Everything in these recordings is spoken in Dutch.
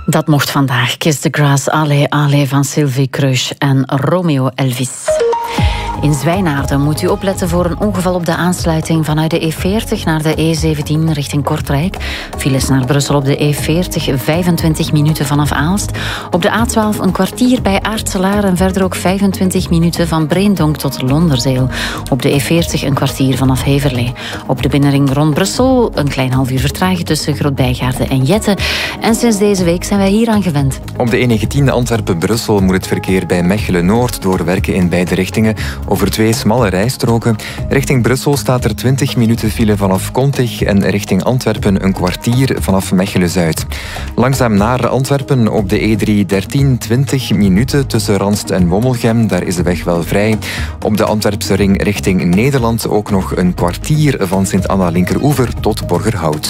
Dat mocht vandaag. Kiss the Grass, Ale Ale van Sylvie Kruis en Romeo Elvis. In Zwijnaarden moet u opletten voor een ongeval op de aansluiting vanuit de E40 naar de E17 richting Kortrijk. Files naar Brussel op de E40, 25 minuten vanaf Aalst. Op de A12 een kwartier bij Aartselaar en verder ook 25 minuten van Breendonk tot Londerzeel. Op de E40 een kwartier vanaf Heverlee. Op de binnenring rond Brussel een klein half uur vertraging tussen Grootbijgaarden en Jette. En sinds deze week zijn wij hieraan gewend. Op de E19 Antwerpen-Brussel moet het verkeer bij Mechelen-Noord doorwerken in beide richtingen over 2 smalle rijstroken. Richting Brussel staat er 20 minuten file vanaf Kontig en richting Antwerpen een kwartier vanaf Mechelen-Zuid. Langzaam naar Antwerpen op de E313 20 minuten tussen Ranst en Wommelgem. Daar is de weg wel vrij. Op de Antwerpse ring richting Nederland ook nog een kwartier van Sint-Anna-Linkeroever tot Borgerhout.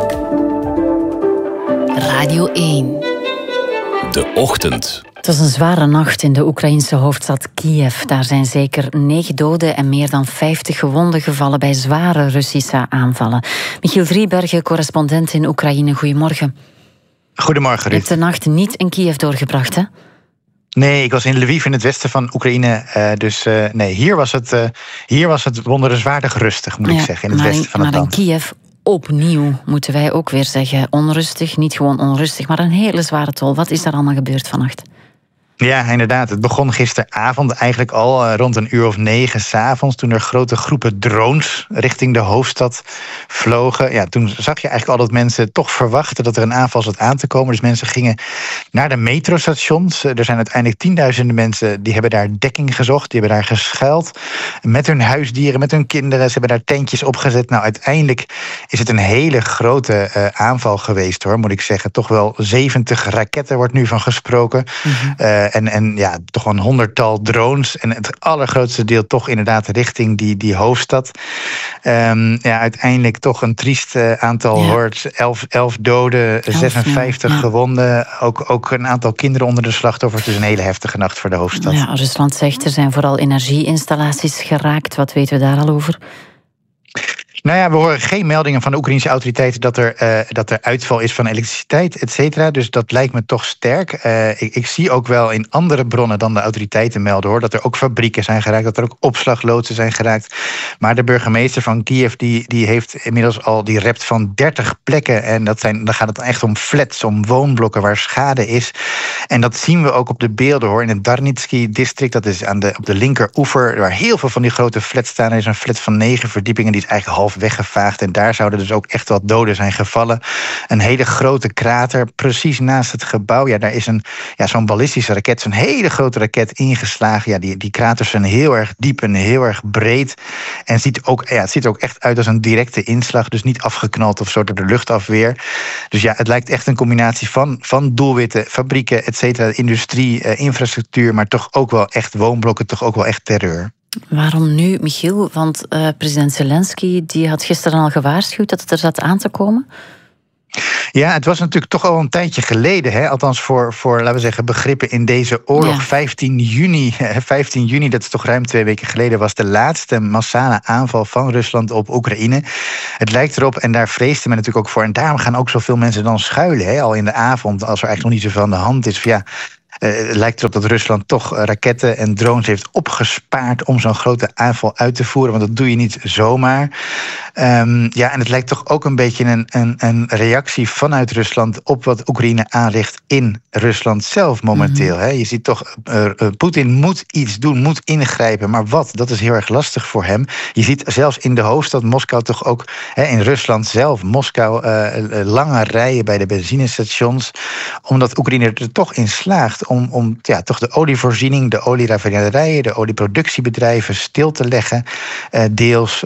Radio 1. De Ochtend. Het was een zware nacht in de Oekraïnse hoofdstad Kiev. Daar zijn zeker 9 doden en meer dan 50 gewonden gevallen bij zware Russische aanvallen. Michiel Driebergen, correspondent in Oekraïne. Goedemorgen. Goedemorgen, Ruud. Je hebt de nacht niet in Kiev doorgebracht, hè? Nee, ik was in Lviv in het westen van Oekraïne. Nee, hier was het wonderenswaardig rustig, moet ik zeggen, in het westen van het land. Maar in Kiev opnieuw, moeten wij ook weer zeggen, onrustig. Niet gewoon onrustig, maar een hele zware tol. Wat is daar allemaal gebeurd vannacht? Ja, inderdaad. Het begon gisteravond eigenlijk al rond 9:00 s'avonds, toen er grote groepen drones richting de hoofdstad vlogen. Ja, toen zag je eigenlijk al dat mensen toch verwachten dat er een aanval zat aan te komen. Dus mensen gingen naar de metrostations. Er zijn uiteindelijk tienduizenden mensen die hebben daar dekking gezocht. Die hebben daar geschuild met hun huisdieren, met hun kinderen. Ze hebben daar tentjes opgezet. Nou, uiteindelijk is het een hele grote aanval geweest, hoor, moet ik zeggen. Toch wel 70 raketten wordt nu van gesproken. En ja, toch wel een 100-tal drones. En het allergrootste deel toch inderdaad richting die hoofdstad. Uiteindelijk toch een triest aantal hoort. 11 doden, 56 gewonden. Ook een aantal kinderen onder de slachtoffers. Dus een hele heftige nacht voor de hoofdstad. Ja, Rusland zegt er zijn vooral energieinstallaties geraakt. Wat weten we daar al over? Nou ja, we horen geen meldingen van de Oekraïnse autoriteiten dat er uitval is van elektriciteit, et cetera. Dus dat lijkt me toch sterk. Ik zie ook wel in andere bronnen dan de autoriteiten melden, hoor, dat er ook fabrieken zijn geraakt, dat er ook opslagloodsen zijn geraakt. Maar de burgemeester van Kiev die heeft inmiddels al, die rept van 30 plekken. En dan gaat het echt om flats, om woonblokken waar schade is. En dat zien we ook op de beelden, hoor. In het Darnitsky-district, dat is op de linkeroever, waar heel veel van die grote flats staan. Er is een flat van 9 verdiepingen, die is eigenlijk half weggevaagd. En daar zouden dus ook echt wat doden zijn gevallen. Een hele grote krater, precies naast het gebouw. Ja, daar is zo'n ballistische raket, zo'n hele grote raket ingeslagen. Ja, die kraters zijn heel erg diep en heel erg breed. En het ziet er ook echt uit als een directe inslag. Dus niet afgeknald of zo door de luchtafweer. Dus ja, het lijkt echt een combinatie van doelwitten, fabrieken, et cetera, industrie, infrastructuur, maar toch ook wel echt woonblokken, toch ook wel echt terreur. Waarom nu, Michiel? Want president Zelensky die had gisteren al gewaarschuwd dat het er zat aan te komen. Ja, het was natuurlijk toch al een tijdje geleden, hè? Althans voor, laten we zeggen, begrippen in deze oorlog. Ja. 15 juni, dat is toch ruim 2 weken geleden, was de laatste massale aanval van Rusland op Oekraïne. Het lijkt erop, en daar vreesde men natuurlijk ook voor, en daarom gaan ook zoveel mensen dan schuilen, hè? Al in de avond, als er eigenlijk nog niet zoveel aan de hand is. Het lijkt erop dat Rusland toch raketten en drones heeft opgespaard om zo'n grote aanval uit te voeren, want dat doe je niet zomaar. En het lijkt toch ook een beetje een reactie vanuit Rusland op wat Oekraïne aanricht in Rusland zelf momenteel. Hè. Je ziet toch, Poetin moet iets doen, moet ingrijpen, maar wat? Dat is heel erg lastig voor hem. Je ziet zelfs in de hoofdstad Moskou toch ook, in Rusland zelf, Moskou, lange rijen bij de benzinestations, omdat Oekraïne er toch in slaagt om toch de olievoorziening, de olieraffinaderijen, de olieproductiebedrijven stil te leggen. Deels,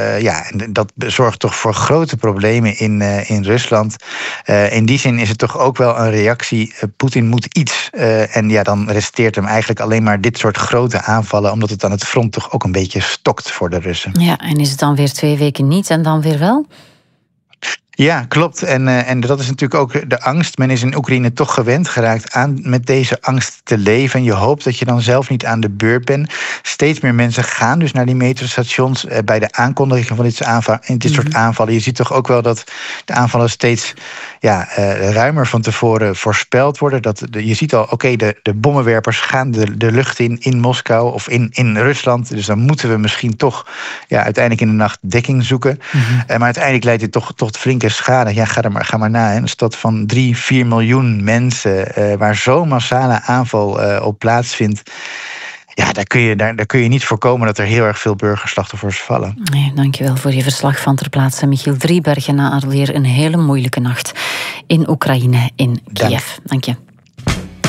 dat zorgt toch voor grote problemen in Rusland. In die zin is het toch ook wel een reactie. Poetin moet iets. Dan resteert hem eigenlijk alleen maar dit soort grote aanvallen, omdat het aan het front toch ook een beetje stokt voor de Russen. Ja, en is het dan weer 2 weken niet en dan weer wel? Ja, klopt. En dat is natuurlijk ook de angst. Men is in Oekraïne toch gewend geraakt aan met deze angst te leven. En je hoopt dat je dan zelf niet aan de beurt bent. Steeds meer mensen gaan dus naar die metrostations bij de aankondiging van dit soort aanvallen. Je ziet toch ook wel dat de aanvallen steeds ruimer van tevoren voorspeld worden. Je ziet al, de bommenwerpers gaan de lucht in Moskou of in Rusland. Dus dan moeten we misschien toch uiteindelijk in de nacht dekking zoeken. Maar uiteindelijk leidt dit toch tot flinke schade. Ja, ga maar na. Hè. Een stad van 3-4 miljoen mensen waar zo'n massale aanval op plaatsvindt. Ja, daar kun je niet voorkomen dat er heel erg veel burgerslachtoffers vallen. Nee, dankjewel voor je verslag van ter plaatse. Michiel Driebergen, na alweer een hele moeilijke nacht in Oekraïne, in Kiev. Dank je.